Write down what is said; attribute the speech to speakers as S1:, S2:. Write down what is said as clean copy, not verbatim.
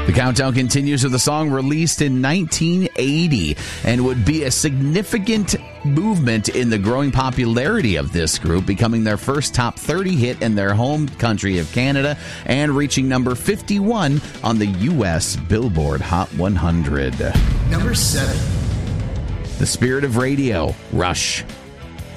S1: The countdown continues with a song released in 1980 and would be a significant movement in the growing popularity of this group, becoming their first top 30 hit in their home country of Canada and reaching number 51 on the U.S. Billboard Hot 100.
S2: Number 7.
S1: The Spirit of Radio, Rush.